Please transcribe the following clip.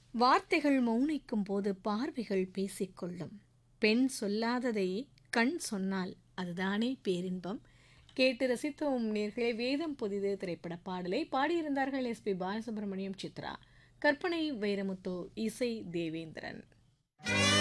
வார்த்தைகள் மௌனிக்கும் போது பார்வைகள் பேசிக்கொள்ளும். பெண் சொல்லாததை கண் சொன்னால் அதுதானே பேரின்பம். கேட்டு ரசித்தோம் நேர்களே. வேதம் புதிது திரைப்பட பாடலை பாடியிருந்தார்கள் எஸ்பி பாலசுப்ரமணியம், சித்ரா. கற்பனை வைரமுத்து, இசை தேவேந்திரன்.